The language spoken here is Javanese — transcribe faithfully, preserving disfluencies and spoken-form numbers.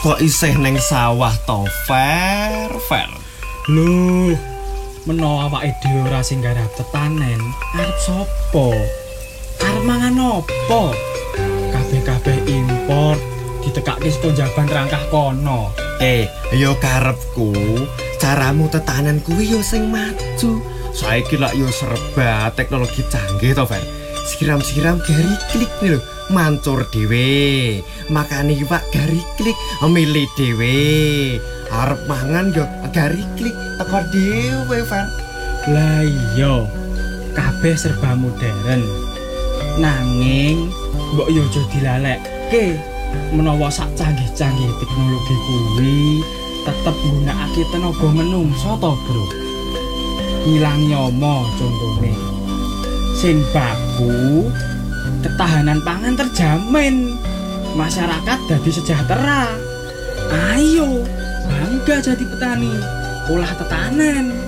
kok isih neng sawah to Fer Fer. Lho, menawa awake dhewe ora sing garap tetanen, arep sapa? Arep mangan apa? Kabeh-kabeh impor ditekake saka jaban rangkah kono. Eh, yo karepku, caramu tetanen kuwi yo sing maju. Saiki lak yo serba teknologi canggih to, Fer. Siram-siram gari klik nih lho, mancur dhewe. Makane Pak gari klik milih dhewe. Arep mangan yo gari klik teko dhewe, Fer. Lah iya, kabeh serba modern. Nanging mbok yo aja dilalekke. Menawa sak canggih-canggih teknologi kuwi tetep nggunakake tenaga menungso to, Bro. Ngilangi omo contone. Sing baku, ketahanan pangan terjamin. Masyarakat dadi sejahtera. Ayo, bangga jadi petani, olah tetanen.